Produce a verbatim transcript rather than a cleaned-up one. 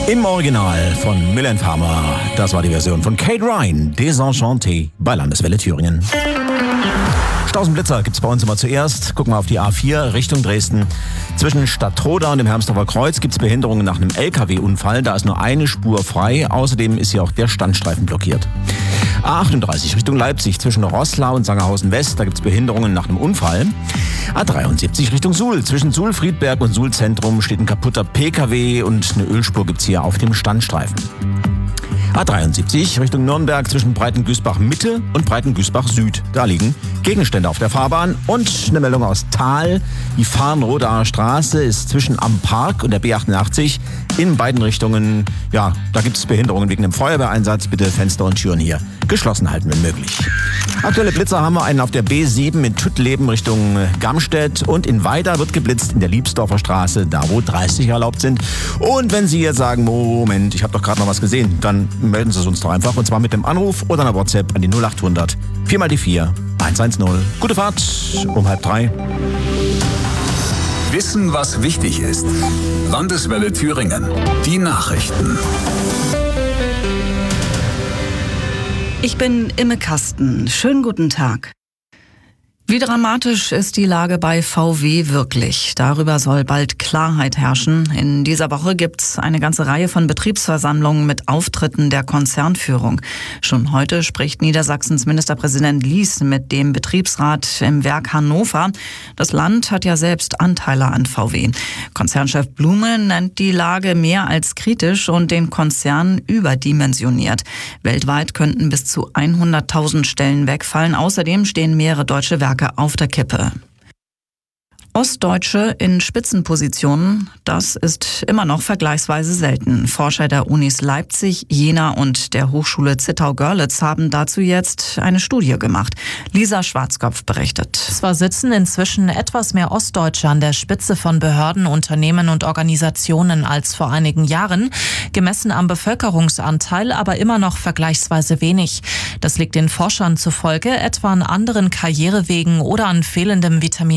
Im Original von Milan Farmer. Das war die Version von Kate Ryan, Desenchanté bei Landeswelle Thüringen. Stausenblitzer gibt's bei uns immer zuerst. Gucken wir auf die A vier Richtung Dresden. Zwischen Stadtroda und dem Hermsdorfer Kreuz gibt's Behinderungen nach einem L K W-Unfall. Da ist nur eine Spur frei. Außerdem ist hier auch der Standstreifen blockiert. A achtunddreißig Richtung Leipzig zwischen Roßlau und Sangerhausen West. Da gibt's Behinderungen nach einem Unfall. A dreiundsiebzig Richtung Suhl. Zwischen Suhl-Friedberg und Suhl-Zentrum steht ein kaputter P K W und eine Ölspur gibt's hier auf dem Standstreifen. A dreiundsiebzig Richtung Nürnberg zwischen Breitengüßbach Mitte und Breitengüßbach Süd. Da liegen Gegenstände auf der Fahrbahn und eine Meldung aus Thal. Die Farnrodaer Straße ist zwischen Am Park und der B achtundachtzig in beiden Richtungen. Ja, da gibt es Behinderungen wegen dem Feuerwehreinsatz. Bitte Fenster und Türen hier geschlossen halten, wenn möglich. Aktuelle Blitzer haben wir einen auf der B sieben in Tuttleben Richtung Gamstedt und in Weida wird geblitzt in der Liebsdorfer Straße, da wo dreißig erlaubt sind. Und wenn Sie jetzt sagen, Moment, ich habe doch gerade noch was gesehen, dann melden Sie es uns doch einfach und zwar mit dem Anruf oder einer WhatsApp an die null achthundert vier mal die vier eins eins null. Gute Fahrt um halb drei. Wissen, was wichtig ist. Landeswelle Thüringen. Die Nachrichten. Ich bin Imme Kasten. Schönen guten Tag. Wie dramatisch ist die Lage bei V W wirklich? Darüber soll bald Klarheit herrschen. In dieser Woche gibt's eine ganze Reihe von Betriebsversammlungen mit Auftritten der Konzernführung. Schon heute spricht Niedersachsens Ministerpräsident Lies mit dem Betriebsrat im Werk Hannover. Das Land hat ja selbst Anteile an V W. Konzernchef Blume nennt die Lage mehr als kritisch und den Konzern überdimensioniert. Weltweit könnten bis zu hunderttausend Stellen wegfallen. Außerdem stehen mehrere deutsche Werke auf der Kippe. Ostdeutsche in Spitzenpositionen, das ist immer noch vergleichsweise selten. Forscher der Unis Leipzig, Jena und der Hochschule Zittau-Görlitz haben dazu jetzt eine Studie gemacht. Lisa Schwarzkopf berichtet. Zwar sitzen inzwischen etwas mehr Ostdeutsche an der Spitze von Behörden, Unternehmen und Organisationen als vor einigen Jahren, gemessen am Bevölkerungsanteil aber immer noch vergleichsweise wenig. Das liegt den Forschern zufolge etwa an anderen Karrierewegen oder an fehlendem Vitamin